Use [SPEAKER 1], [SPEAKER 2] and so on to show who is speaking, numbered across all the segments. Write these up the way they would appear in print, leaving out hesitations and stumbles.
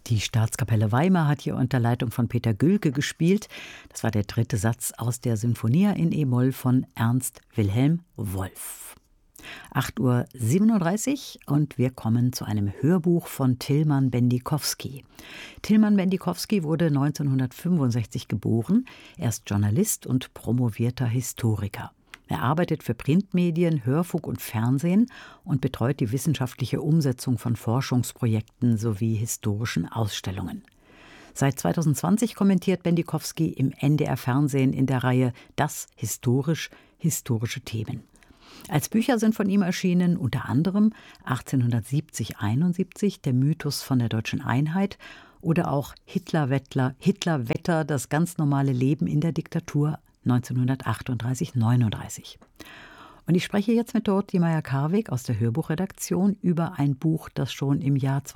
[SPEAKER 1] Die Staatskapelle Weimar hat hier unter Leitung von Peter Gülke gespielt. Das war der 3. Satz aus der Sinfonia in E-Moll von Ernst Wilhelm Wolf. 8:37 Uhr und wir kommen zu einem Hörbuch von Tilman Bendikowski. Tilman Bendikowski wurde 1965 geboren. Er ist Journalist und promovierter Historiker. Er arbeitet für Printmedien, Hörfunk und Fernsehen und betreut die wissenschaftliche Umsetzung von Forschungsprojekten sowie historischen Ausstellungen. Seit 2020 kommentiert Bendikowski im NDR-Fernsehen in der Reihe Das historische Themen. Als Bücher sind von ihm erschienen unter anderem 1870-71 Der Mythos von der deutschen Einheit oder auch Hitler-Wetter, das ganz normale Leben in der Diktatur 1938-39. Und ich spreche jetzt mit Dorothee Meyer-Karwig aus der Hörbuchredaktion über ein Buch, das schon im Jahr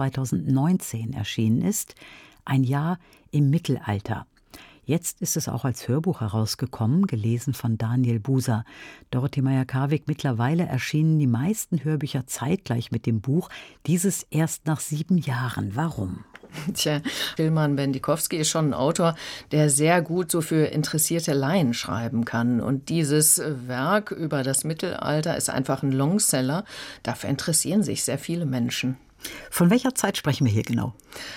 [SPEAKER 1] 2019 erschienen ist. Ein Jahr im Mittelalter. Jetzt ist es auch als Hörbuch herausgekommen, gelesen von Daniel Buser. Dorothee Meyer-Karwig, mittlerweile erschienen die meisten Hörbücher zeitgleich mit dem Buch, dieses erst nach 7 Jahren. Warum?
[SPEAKER 2] Tja, Tilman Bendikowski ist schon ein Autor, der sehr gut so für interessierte Laien schreiben kann. Und dieses Werk über das Mittelalter ist einfach ein Longseller. Dafür interessieren sich sehr viele Menschen.
[SPEAKER 1] Von welcher Zeit sprechen wir hier genau?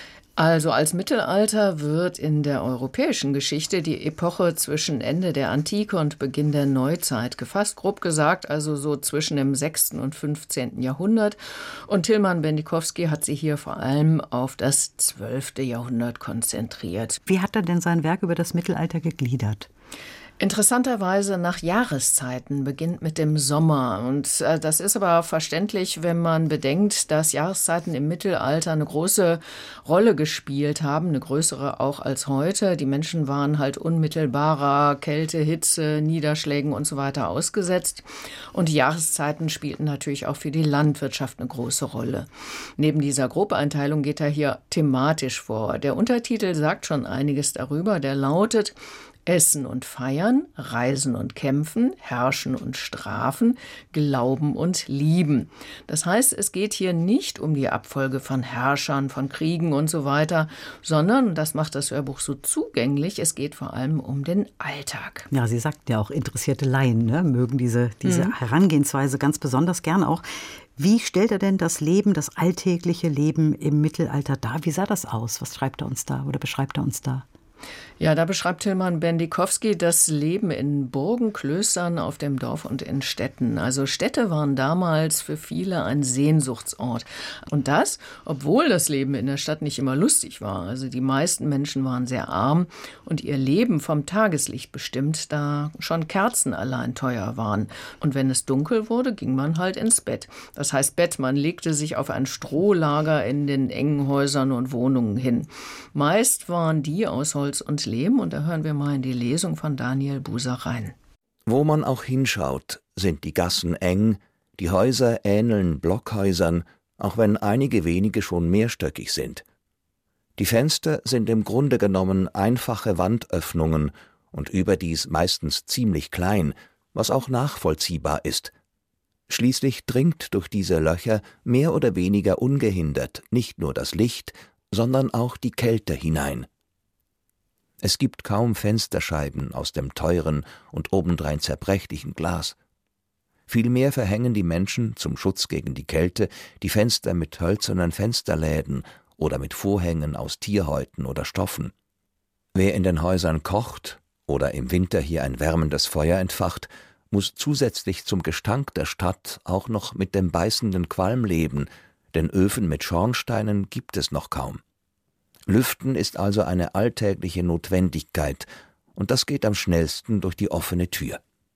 [SPEAKER 2] Also als Mittelalter wird in der europäischen Geschichte die Epoche zwischen Ende der Antike und Beginn der Neuzeit gefasst, grob gesagt, also so zwischen dem 6. und 15. Jahrhundert. Und Tilman Bendikowski hat sich hier vor allem auf das 12. Jahrhundert konzentriert.
[SPEAKER 1] Wie hat er denn sein Werk über das Mittelalter gegliedert?
[SPEAKER 2] Interessanterweise nach Jahreszeiten, beginnt mit dem Sommer. Und das ist aber verständlich, wenn man bedenkt, dass Jahreszeiten im Mittelalter eine große Rolle gespielt haben, eine größere auch als heute. Die Menschen waren halt unmittelbarer Kälte, Hitze, Niederschlägen und so weiter ausgesetzt. Und die Jahreszeiten spielten natürlich auch für die Landwirtschaft eine große Rolle. Neben dieser Grobeinteilung geht er hier thematisch vor. Der Untertitel sagt schon einiges darüber, der lautet: Essen und feiern, reisen und kämpfen, herrschen und strafen, glauben und lieben. Das heißt, es geht hier nicht um die Abfolge von Herrschern, von Kriegen und so weiter, sondern, und das macht das Hörbuch so zugänglich, es geht vor allem um den Alltag.
[SPEAKER 1] Ja, Sie sagten ja auch, interessierte Laien mögen diese Herangehensweise ganz besonders gern auch. Wie stellt er denn das Leben, das alltägliche Leben im Mittelalter dar? Wie sah das aus? Was schreibt er uns da oder beschreibt er uns da?
[SPEAKER 2] Ja, da beschreibt Tilman Bendikowski das Leben in Burgen, Klöstern, auf dem Dorf und in Städten. Also Städte waren damals für viele ein Sehnsuchtsort. Und das, obwohl das Leben in der Stadt nicht immer lustig war. Also die meisten Menschen waren sehr arm und ihr Leben vom Tageslicht bestimmt, da schon Kerzen allein teuer waren. Und wenn es dunkel wurde, ging man halt ins Bett. Das heißt Bett, man legte sich auf ein Strohlager in den engen Häusern und Wohnungen hin. Meist waren die aus Holz und Lehm, und da hören wir mal in die Lesung von Daniel Buser rein.
[SPEAKER 3] Wo man auch hinschaut, sind die Gassen eng, die Häuser ähneln Blockhäusern, auch wenn einige wenige schon mehrstöckig sind. Die Fenster sind im Grunde genommen einfache Wandöffnungen und überdies meistens ziemlich klein, was auch nachvollziehbar ist. Schließlich dringt durch diese Löcher mehr oder weniger ungehindert nicht nur das Licht, sondern auch die Kälte hinein. Es gibt kaum Fensterscheiben aus dem teuren und obendrein zerbrechlichen Glas. Vielmehr verhängen die Menschen zum Schutz gegen die Kälte die Fenster mit hölzernen Fensterläden oder mit Vorhängen aus Tierhäuten oder Stoffen. Wer in den Häusern kocht oder im Winter hier ein wärmendes Feuer entfacht, muss zusätzlich zum Gestank der Stadt auch noch mit dem beißenden Qualm leben, denn Öfen mit Schornsteinen gibt es noch kaum. Lüften ist also eine alltägliche Notwendigkeit, und das geht am schnellsten durch die offene Tür.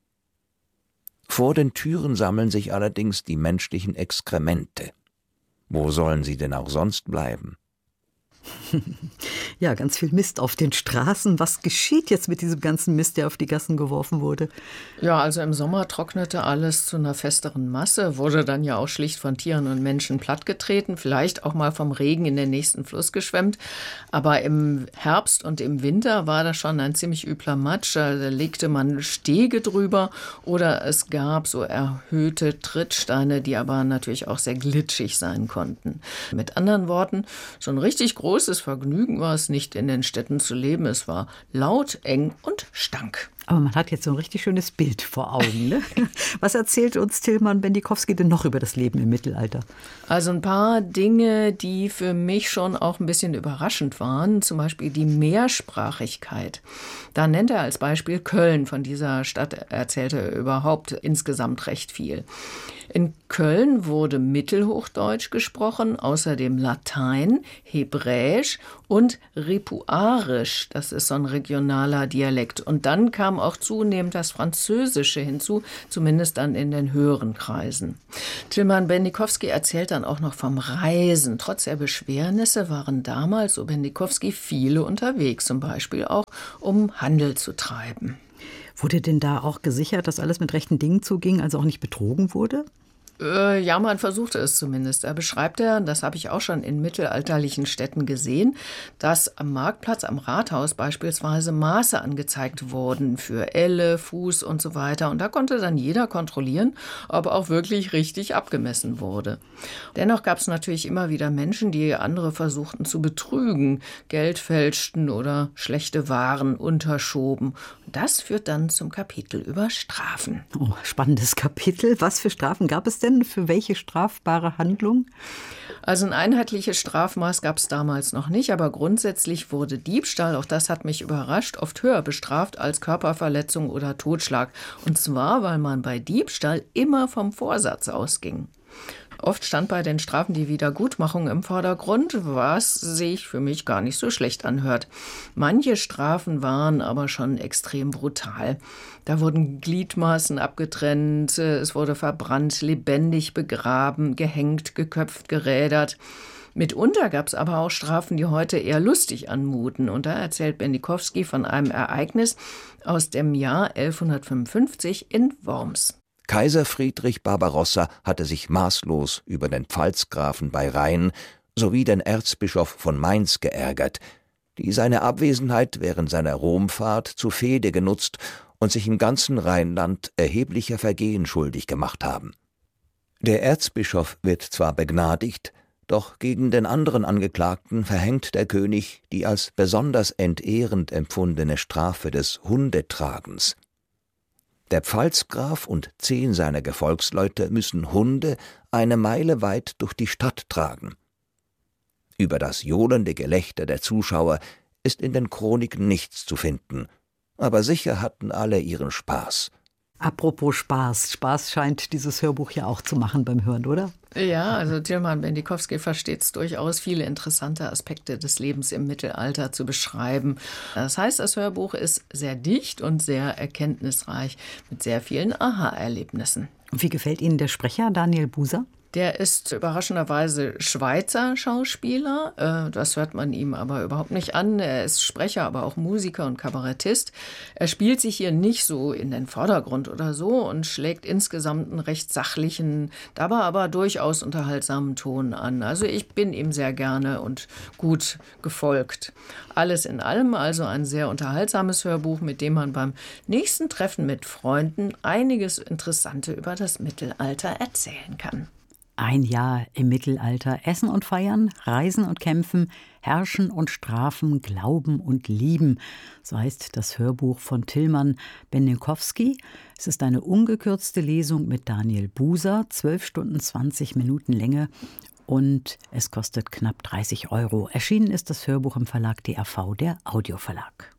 [SPEAKER 3] Vor den Türen sammeln sich allerdings die menschlichen Exkremente. Wo sollen sie denn auch sonst bleiben?
[SPEAKER 1] Ja, ganz viel Mist auf den Straßen. Was geschieht jetzt mit diesem ganzen Mist, der auf die Gassen geworfen wurde?
[SPEAKER 2] Ja, also im Sommer trocknete alles zu einer festeren Masse, wurde dann ja auch schlicht von Tieren und Menschen plattgetreten, vielleicht auch mal vom Regen in den nächsten Fluss geschwemmt. Aber im Herbst und im Winter war das schon ein ziemlich übler Matsch. Da legte man Stege drüber oder es gab so erhöhte Trittsteine, die aber natürlich auch sehr glitschig sein konnten. Mit anderen Worten, so ein richtig großes Vergnügen war es nicht, in den Städten zu leben. Es war laut, eng und stank.
[SPEAKER 1] Aber man hat jetzt so ein richtig schönes Bild vor Augen. Ne? Was erzählt uns Tilman Bendikowski denn noch über das Leben im Mittelalter?
[SPEAKER 2] Also ein paar Dinge, die für mich schon auch ein bisschen überraschend waren. Zum Beispiel die Mehrsprachigkeit. Da nennt er als Beispiel Köln. Von dieser Stadt erzählt er überhaupt insgesamt recht viel. In Köln wurde Mittelhochdeutsch gesprochen, außerdem Latein, Hebräisch und Ripuarisch. Das ist so ein regionaler Dialekt. Und dann kam auch zunehmend das Französische hinzu, zumindest dann in den höheren Kreisen. Tilman Bendikowski erzählt dann auch noch vom Reisen. Trotz der Beschwernisse waren damals, so Bendikowski, viele unterwegs, zum Beispiel auch, um Handel zu treiben.
[SPEAKER 1] Wurde denn da auch gesichert, dass alles mit rechten Dingen zuging, also auch nicht betrogen wurde?
[SPEAKER 2] Ja, man versuchte es zumindest. Da beschreibt er, das habe ich auch schon in mittelalterlichen Städten gesehen, dass am Marktplatz, am Rathaus beispielsweise Maße angezeigt wurden für Elle, Fuß und so weiter. Und da konnte dann jeder kontrollieren, ob auch wirklich richtig abgemessen wurde. Dennoch gab es natürlich immer wieder Menschen, die andere versuchten zu betrügen, Geld fälschten oder schlechte Waren unterschoben. Und das führt dann zum Kapitel über Strafen.
[SPEAKER 1] Oh, spannendes Kapitel. Was für Strafen gab es denn? Für welche strafbare Handlung?
[SPEAKER 2] Also ein einheitliches Strafmaß gab es damals noch nicht, aber grundsätzlich wurde Diebstahl, auch das hat mich überrascht, oft höher bestraft als Körperverletzung oder Totschlag. Und zwar, weil man bei Diebstahl immer vom Vorsatz ausging. Oft stand bei den Strafen die Wiedergutmachung im Vordergrund, was sich für mich gar nicht so schlecht anhört. Manche Strafen waren aber schon extrem brutal. Da wurden Gliedmaßen abgetrennt, es wurde verbrannt, lebendig begraben, gehängt, geköpft, gerädert. Mitunter gab es aber auch Strafen, die heute eher lustig anmuten. Und da erzählt Bendikowski von einem Ereignis aus dem Jahr 1155 in Worms.
[SPEAKER 3] Kaiser Friedrich Barbarossa hatte sich maßlos über den Pfalzgrafen bei Rhein sowie den Erzbischof von Mainz geärgert, die seine Abwesenheit während seiner Romfahrt zur Fehde genutzt und sich im ganzen Rheinland erheblicher Vergehen schuldig gemacht haben. Der Erzbischof wird zwar begnadigt, doch gegen den anderen Angeklagten verhängt der König die als besonders entehrend empfundene Strafe des Hundetragens. Der Pfalzgraf und 10 seiner Gefolgsleute müssen Hunde eine Meile weit durch die Stadt tragen. Über das johlende Gelächter der Zuschauer ist in den Chroniken nichts zu finden, aber sicher hatten alle ihren Spaß.
[SPEAKER 1] Apropos Spaß. Spaß scheint dieses Hörbuch ja auch zu machen beim Hören, oder?
[SPEAKER 2] Ja, also Tilman Bendikowski versteht es durchaus, viele interessante Aspekte des Lebens im Mittelalter zu beschreiben. Das heißt, das Hörbuch ist sehr dicht und sehr erkenntnisreich mit sehr vielen Aha-Erlebnissen.
[SPEAKER 1] Und wie gefällt Ihnen der Sprecher Daniel Buser?
[SPEAKER 2] Der ist überraschenderweise Schweizer Schauspieler. Das hört man ihm aber überhaupt nicht an. Er ist Sprecher, aber auch Musiker und Kabarettist. Er spielt sich hier nicht so in den Vordergrund oder so und schlägt insgesamt einen recht sachlichen, dabei aber durchaus unterhaltsamen Ton an. Also ich bin ihm sehr gerne und gut gefolgt. Alles in allem also ein sehr unterhaltsames Hörbuch, mit dem man beim nächsten Treffen mit Freunden einiges Interessante über das Mittelalter erzählen kann.
[SPEAKER 1] Ein Jahr im Mittelalter. Essen und feiern, reisen und kämpfen, herrschen und strafen, glauben und lieben. So heißt das Hörbuch von Tilman Bendikowski. Es ist eine ungekürzte Lesung mit Daniel Buser, 12 Stunden 20 Minuten Länge. Und es kostet knapp 30 €. Erschienen ist das Hörbuch im Verlag DAV, der Audioverlag.